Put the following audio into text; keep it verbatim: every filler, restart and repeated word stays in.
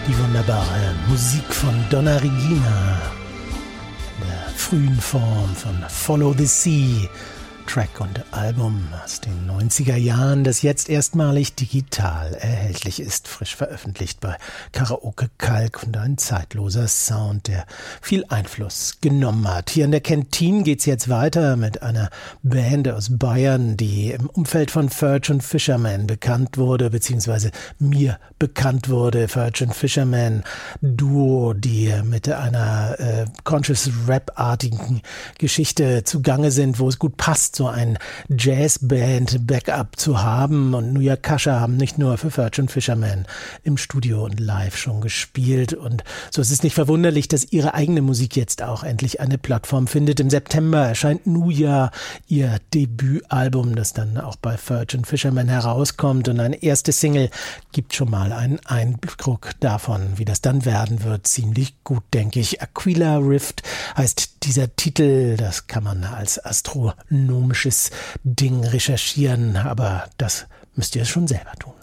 Die wunderbare Musik von Donna Regina in der frühen Form von Follow the Sea, Track und Album aus den neunziger Jahren, das jetzt erstmalig digital erhältlich ist, frisch veröffentlicht bei Karaoke Kalk, und ein zeitloser Sound, der viel Einfluss genommen hat. Hier in der Kantine geht's jetzt weiter mit einer Band aus Bayern, die im Umfeld von Ferch und Fisherman bekannt wurde, beziehungsweise mir bekannt wurde. Ferch und Fisherman Duo, die mit einer äh, Conscious Rap-artigen Geschichte zugange sind, wo es gut passt, so ein Jazzband-Backup zu haben. Und Nuja Kascha haben nicht nur für Ferch und Fisherman im Studio und live schon gespielt. Und so ist es nicht verwunderlich, dass ihre eigene Musik jetzt auch endlich eine Plattform findet. Im September erscheint Nuja ihr Debütalbum, das dann auch bei Ferch und Fisherman herauskommt. Und eine erste Single gibt schon mal einen Eindruck davon, wie das dann werden wird. Ziemlich gut, denke ich. Aquila Rift heißt dieser Titel. Das kann man als astronomisches Ding recherchieren, aber das müsst ihr schon selber tun.